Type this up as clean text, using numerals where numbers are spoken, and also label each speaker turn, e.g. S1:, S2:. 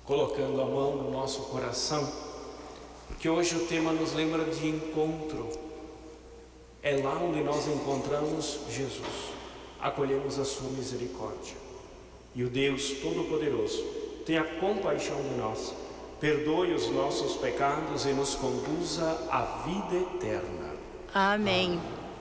S1: colocando a mão no nosso coração, porque hoje o tema nos lembra de encontro. É lá onde nós encontramos Jesus, acolhemos a sua misericórdia. E o Deus Todo-Poderoso tenha compaixão de nós, perdoe os nossos pecados e nos conduza à vida eterna.
S2: Amém.